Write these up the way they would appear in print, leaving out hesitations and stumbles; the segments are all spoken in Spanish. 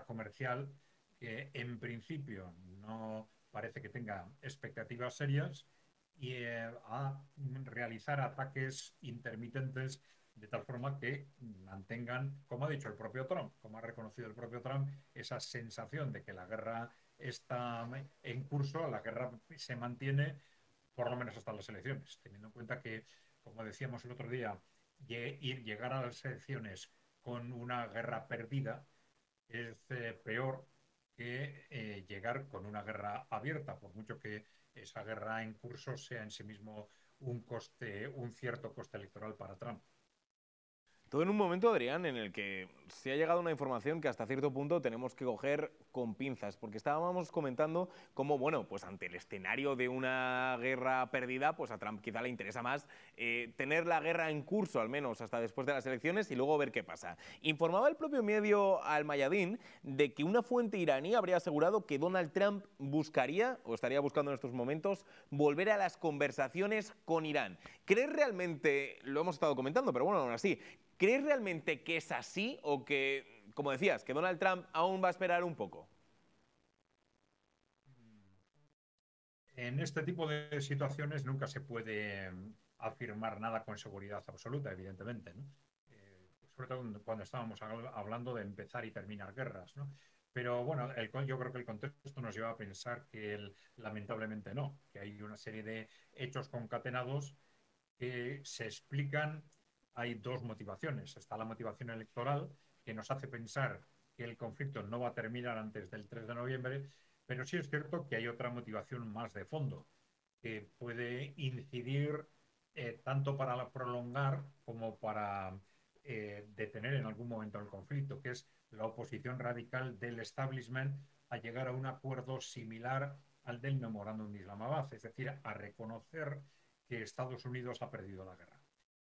guerra comercial que en principio no parece que tenga expectativas serias y a realizar ataques intermitentes de tal forma que mantengan, como ha dicho el propio Trump, como ha reconocido el propio Trump, esa sensación de que la guerra está en curso, la guerra se mantiene por lo menos hasta las elecciones, teniendo en cuenta que, como decíamos el otro día, llegar a las elecciones con una guerra perdida es peor que llegar con una guerra abierta, por mucho que esa guerra en curso sea en sí mismo un coste, un cierto coste electoral para Trump. Todo en un momento, Adrián, en el que se ha llegado una información que hasta cierto punto tenemos que coger con pinzas, porque estábamos comentando cómo, bueno, pues ante el escenario de una guerra perdida, pues a Trump quizá le interesa más tener la guerra en curso, al menos hasta después de las elecciones, y luego ver qué pasa. Informaba el propio medio Al Mayadin de que una fuente iraní habría asegurado que Donald Trump buscaría, o estaría buscando en estos momentos, volver a las conversaciones con Irán. ¿Crees realmente, lo hemos estado comentando, pero bueno, aún así, ¿crees realmente que es así o que, como decías, que Donald Trump aún va a esperar un poco? En este tipo de situaciones nunca se puede afirmar nada con seguridad absoluta, evidentemente, ¿no? Sobre todo cuando estábamos hablando de empezar y terminar guerras, ¿no? Pero bueno, yo creo que el contexto nos lleva a pensar que lamentablemente no, que hay una serie de hechos concatenados que se explican. Hay dos motivaciones. Está la motivación electoral, que nos hace pensar que el conflicto no va a terminar antes del 3 de noviembre, pero sí es cierto que hay otra motivación más de fondo, que puede incidir tanto para prolongar como para detener en algún momento el conflicto, que es la oposición radical del establishment a llegar a un acuerdo similar al del memorándum de Islamabad, es decir, a reconocer que Estados Unidos ha perdido la guerra.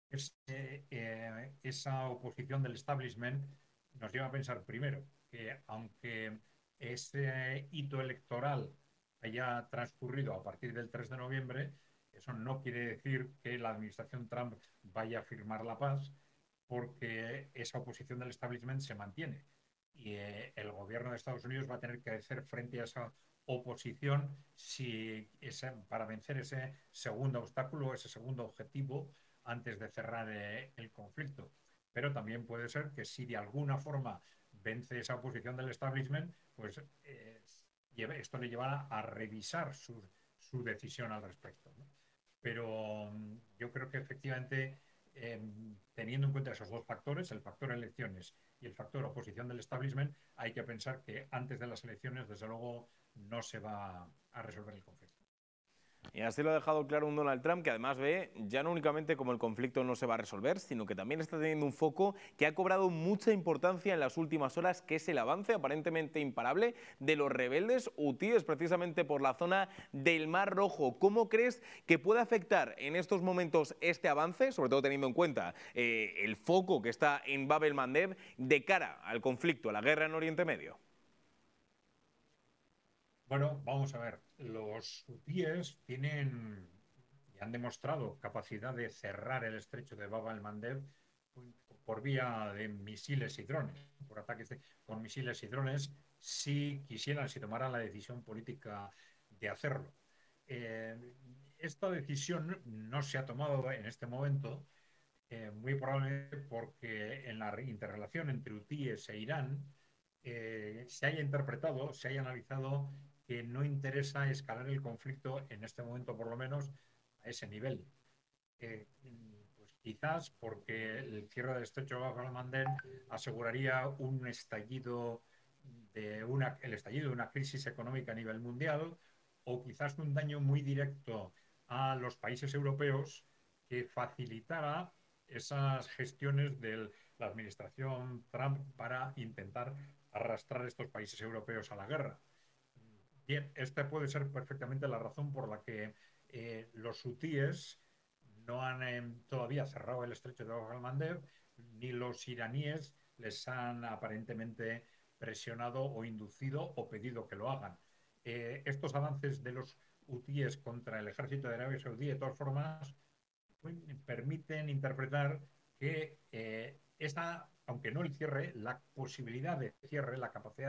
Esa oposición del establishment nos lleva a pensar primero que aunque ese hito electoral haya transcurrido a partir del 3 de noviembre, eso no quiere decir que la administración Trump vaya a firmar la paz, porque esa oposición del establishment se mantiene. Y el gobierno de Estados Unidos va a tener que hacer frente a esa oposición para vencer ese segundo obstáculo, ese segundo objetivo antes de cerrar el conflicto. Pero también puede ser que si de alguna forma vence esa oposición del establishment, pues esto le llevará a revisar su decisión al respecto, ¿no? Pero yo creo que efectivamente, teniendo en cuenta esos dos factores, el factor elecciones y el factor oposición del establishment, hay que pensar que antes de las elecciones, desde luego, no se va a resolver el conflicto. Y así lo ha dejado claro un Donald Trump que además ve ya no únicamente como el conflicto no se va a resolver, sino que también está teniendo un foco que ha cobrado mucha importancia en las últimas horas, que es el avance aparentemente imparable de los rebeldes hutíes precisamente por la zona del Mar Rojo. ¿Cómo crees que puede afectar en estos momentos este avance, sobre todo teniendo en cuenta el foco que está en Bab el-Mandeb de cara al conflicto, a la guerra en Oriente Medio? Bueno, vamos a ver. Los hutíes tienen y han demostrado capacidad de cerrar el estrecho de Bab el-Mandeb por vía de misiles y drones, por ataques con misiles y drones, si quisieran, si tomaran la decisión política de hacerlo. Eh, Esta decisión no se ha tomado en este momento, muy probablemente porque en la interrelación entre hutíes e Irán se haya interpretado, se haya analizado que no interesa escalar el conflicto en este momento, por lo menos, a ese nivel. Pues quizás porque el cierre del estrecho de Bab el-Mandeb aseguraría el estallido de una crisis económica a nivel mundial, o quizás un daño muy directo a los países europeos que facilitara esas gestiones de la administración Trump para intentar arrastrar a estos países europeos a la guerra. Bien, esta puede ser perfectamente la razón por la que los hutíes no han todavía cerrado el estrecho de Bab el-Mandeb, ni los iraníes les han aparentemente presionado o inducido o pedido que lo hagan. Estos avances de los hutíes contra el ejército de Arabia Saudí, de todas formas, permiten interpretar que aunque no el cierre, la posibilidad de cierre, la capacidad